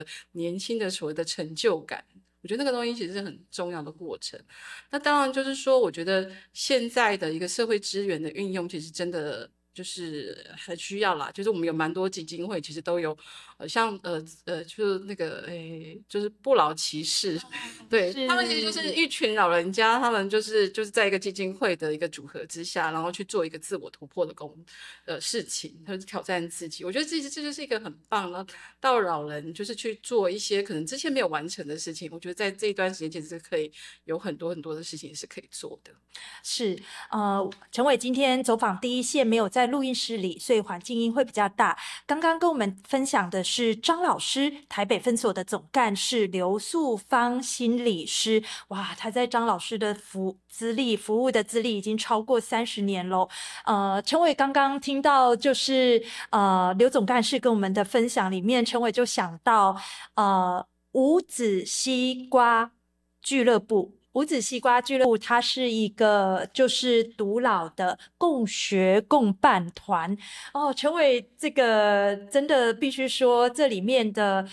年轻的所谓的成就感。我觉得那个东西其实是很重要的过程。那当然就是说，我觉得现在的一个社会资源的运用，其实真的就是很需要啦。就是我们有蛮多基金会，其实都有，像就是那个就是不老骑士，对，他们其实就是是一群老人家，他们就是在一个基金会的一个组合之下，然后去做一个自我突破的事情，或者挑战自己。我觉得这就是一个很棒的，到老人就是去做一些可能之前没有完成的事情。我觉得在这一段时间，其实是可以有很多很多的事情是可以做的。 是，陈伟今天走访第一线没有在录音室里，所以环境音会比较大。刚刚跟我们分享的是张老师，台北分所的总干事刘素芳心理师。哇，他在张老师的服务的资历已经超过30年喽。陈伟刚刚听到就是刘总干事跟我们的分享里面，陈伟就想到五子西瓜俱乐部。五子西瓜俱乐部，它是一个就是独老的共学共办团哦。陈伟，这个真的必须说，这里面的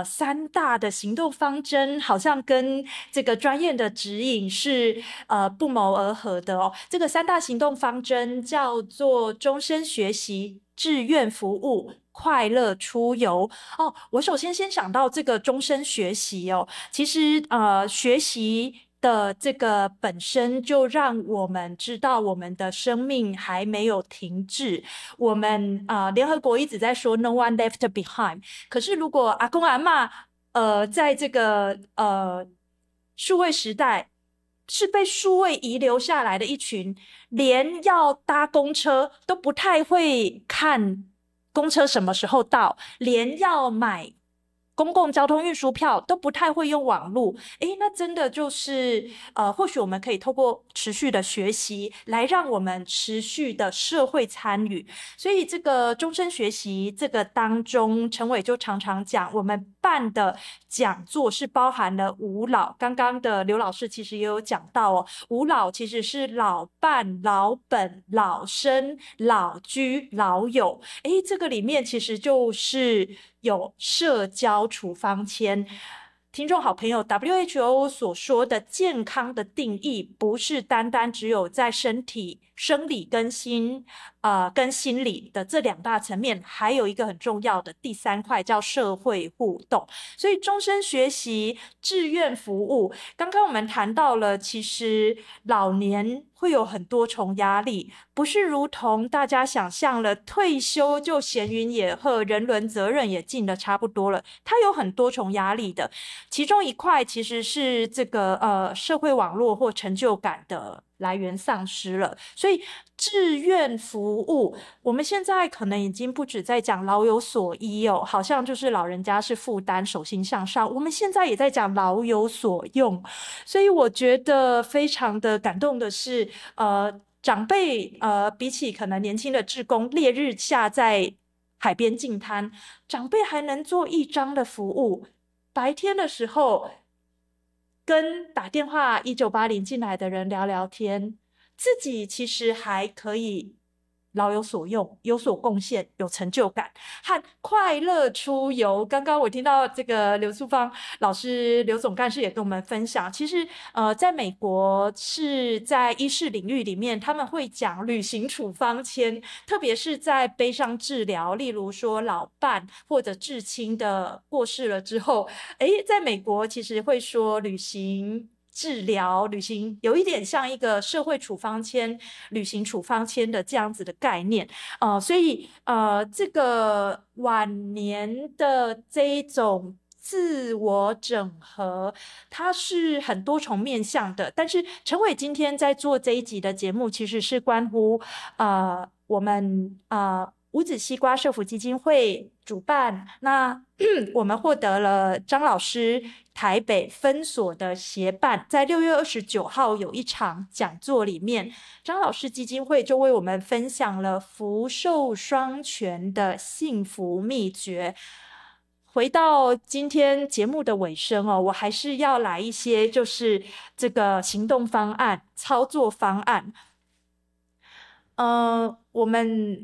3大的行动方针，好像跟这个专业的指引是不谋而合的哦。这个3大行动方针叫做终身学习、志愿服务、快乐出游哦。我首先想到这个终身学习哦，其实学习的这个本身就让我们知道我们的生命还没有停滞。我们联合国一直在说 "No one left behind"，可是如果阿公阿嬷在这个数位时代是被数位遗留下来的一群，连要搭公车都不太会看公车什么时候到，连要买公共交通运输票都不太会用网络。诶，那真的就是或许我们可以透过持续的学习来让我们持续的社会参与。所以这个终身学习这个当中，陈伟就常常讲，我们办的讲座是包含了五老。刚刚的刘老师其实也有讲到哦，五老其实是老伴、老本、老生、老居、老友。诶，这个里面其实就是有社交处方签。听众好朋友 WHO 所说的健康的定义，不是单单只有在身体、生理跟心理的这2大层面，还有一个很重要的第3块叫社会互动。所以终身学习、志愿服务，刚刚我们谈到了，其实老年会有很多重压力，不是如同大家想象了，退休就闲云野鹤，人伦责任也尽得差不多了。它有很多重压力的，其中一块其实是这个社会网络或成就感的来源丧失了。所以志愿服务，我们现在可能已经不止在讲老有所依哦，好像就是老人家是负担，手心向上。我们现在也在讲老有所用，所以我觉得非常的感动的是，长辈比起可能年轻的志工，烈日下在海边净滩，长辈还能做一张的服务。白天的时候跟打电话1980进来的人聊聊天，自己其实还可以老有所用，有所贡献，有成就感和快乐出游。刚刚我听到这个刘素芳老师、刘总干事也跟我们分享，其实在美国是在医事领域里面，他们会讲旅行处方签，特别是在悲伤治疗，例如说老伴或者至亲的过世了之后，在美国其实会说旅行治疗、旅行有一点像一个社会处方签、旅行处方签的这样子的概念。所以这个晚年的这一种自我整合，它是很多重面向的。但是陈伟今天在做这一集的节目，其实是关乎我们五子西瓜社福基金会主办，那我们获得了张老师台北分所的协办，在6月29号有一场讲座里面，张老师基金会就为我们分享了福寿双全的幸福秘诀。回到今天节目的尾声哦，我还是要来一些就是这个行动方案、操作方案。我们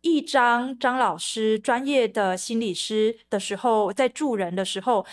张老师专业的心理师的时候，在助人的时候，